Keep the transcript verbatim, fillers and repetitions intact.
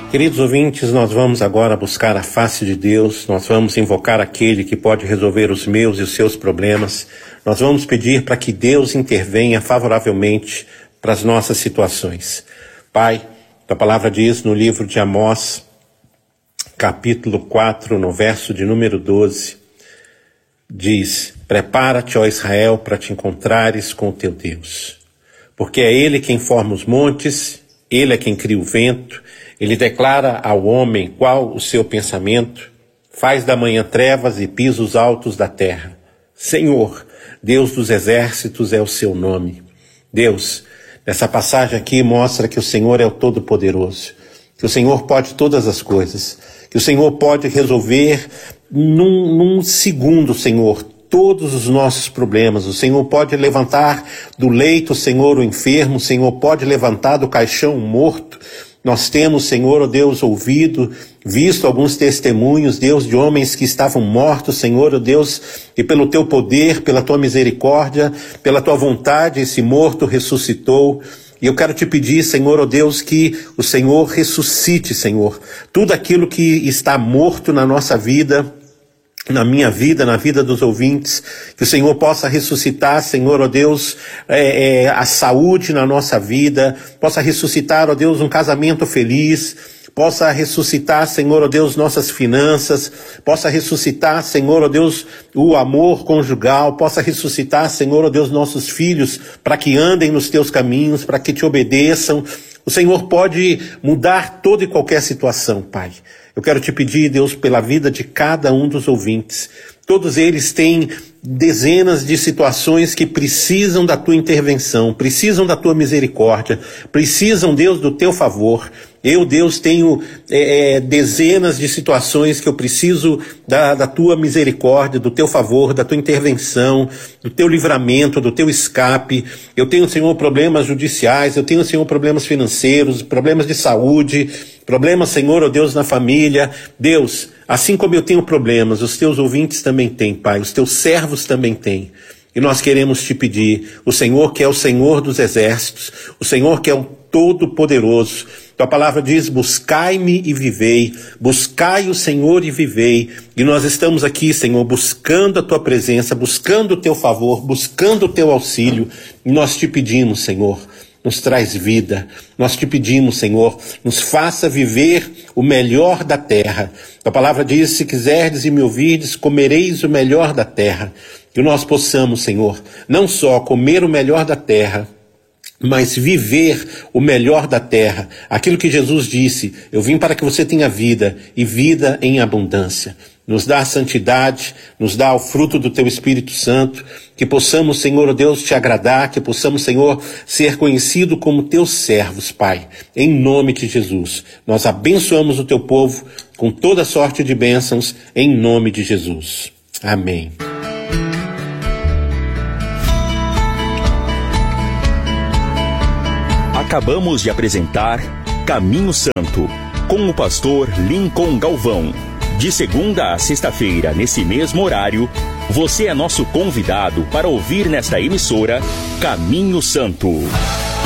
Queridos ouvintes, nós vamos agora buscar a face de Deus, nós vamos invocar aquele que pode resolver os meus e os seus problemas, nós vamos pedir para que Deus intervenha favoravelmente para as nossas situações. Pai, a palavra diz no livro de Amós, capítulo quatro, no verso de número doze, diz: prepara-te, ó Israel, para te encontrares com o teu Deus, porque é Ele quem forma os montes, Ele é quem cria o vento. Ele declara ao homem qual o seu pensamento, faz da manhã trevas e pisos altos da terra. Senhor, Deus dos exércitos é o seu nome. Deus, nessa passagem aqui mostra que o Senhor é o Todo-Poderoso, que o Senhor pode todas as coisas, que o Senhor pode resolver num, num segundo, Senhor, todos os nossos problemas. O Senhor pode levantar do leito, Senhor, o enfermo, o Senhor pode levantar do caixão o morto. Nós temos, Senhor, ó Deus, ouvido, visto alguns testemunhos, Deus, de homens que estavam mortos, Senhor, ó Deus, e pelo teu poder, pela tua misericórdia, pela tua vontade, esse morto ressuscitou. E eu quero te pedir, Senhor, ó Deus, que o Senhor ressuscite, Senhor, tudo aquilo que está morto na nossa vida, na minha vida, na vida dos ouvintes, que o Senhor possa ressuscitar, Senhor, ó Deus, é, é, a saúde na nossa vida, possa ressuscitar, ó Deus, um casamento feliz, possa ressuscitar, Senhor, ó Deus, nossas finanças, possa ressuscitar, Senhor, ó Deus, o amor conjugal, possa ressuscitar, Senhor, ó Deus, nossos filhos, para que andem nos teus caminhos, para que te obedeçam. O Senhor pode mudar toda e qualquer situação, Pai. Eu quero te pedir, Deus, pela vida de cada um dos ouvintes. Todos eles têm dezenas de situações que precisam da tua intervenção, precisam da tua misericórdia, precisam, Deus, do teu favor. Eu, Deus, tenho é, é, dezenas de situações que eu preciso da, da tua misericórdia, do teu favor, da tua intervenção, do teu livramento, do teu escape. Eu tenho, Senhor, problemas judiciais, eu tenho, Senhor, problemas financeiros, problemas de saúde, problemas, Senhor, ó Deus, na família. Deus, assim como eu tenho problemas, os teus ouvintes também têm, Pai, os teus servos também têm. E nós queremos te pedir, o Senhor que é o Senhor dos exércitos, o Senhor que é o Todo-Poderoso. Tua palavra diz: buscai-me e vivei, buscai o Senhor e vivei. E nós estamos aqui, Senhor, buscando a tua presença, buscando o teu favor, buscando o teu auxílio. E nós te pedimos, Senhor, nos traz vida. Nós te pedimos, Senhor, nos faça viver o melhor da terra. A palavra diz: se quiserdes e me ouvirdes, comereis o melhor da terra. Que nós possamos, Senhor, não só comer o melhor da terra, mas viver o melhor da terra. Aquilo que Jesus disse: eu vim para que você tenha vida, e vida em abundância. Nos dá a santidade, nos dá o fruto do teu Espírito Santo, que possamos, Senhor, Deus, te agradar, que possamos, Senhor, ser conhecido como teus servos, Pai. Em nome de Jesus, nós abençoamos o teu povo com toda sorte de bênçãos, em nome de Jesus. Amém. Acabamos de apresentar Caminho Santo, com o pastor Lincoln Galvão. De segunda a sexta-feira, nesse mesmo horário, você é nosso convidado para ouvir nesta emissora Caminho Santo.